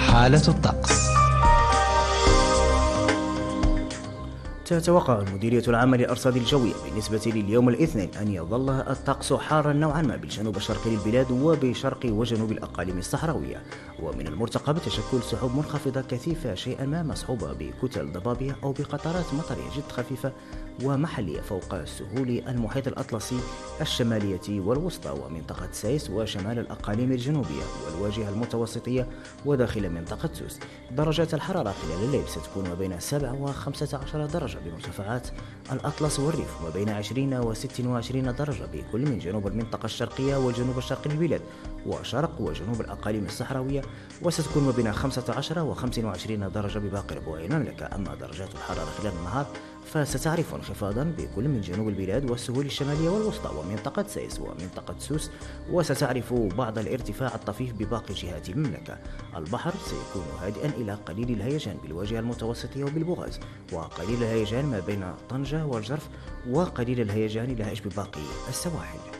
حالة الطقس. تتوقع المديرية العامة للأرصاد الجوية بالنسبة لليوم الاثنين أن يظل الطقس حارا نوعا ما بالجنوب الشرقي للبلاد وبشرق وجنوب الأقاليم الصحراوية، ومن المرتقب تشكل سحب منخفضة كثيفة شيئا ما مصحوبة بكتل ضبابية أو بقطرات مطرية جد خفيفة ومحلية فوق السهول المحيط الأطلسي الشمالية والوسطى ومنطقة سايس وشمال الأقاليم الجنوبية والواجهة المتوسطية وداخل منطقة سوس. درجات الحرارة خلال الليل ستكون ما بين 7 و 15 درجة بمرتفعات الأطلس والريف، وما بين 20 و 26 درجة بكل من جنوب المنطقة الشرقية والجنوب الشرقي للبلاد وشرق وجنوب الأقاليم الصحراوية، وستكون ما بين 15 و 25 درجة بباقي ربوع المملكة. أما درجات الحرارة خلال النهار فستعرف انخفاضا بكل من جنوب البلاد والسهول الشمالية والوسطى ومنطقة سايس ومنطقة سوس، وستعرف بعض الارتفاع الطفيف بباقي جهات المملكة. البحر سيكون هادئا إلى قليل الهيجان بالواجهة المتوسطية وبالبوغاز، وقليل الهيجان ما بين طنجة والجرف، وقليل الهيجان لهج بباقي السواحل.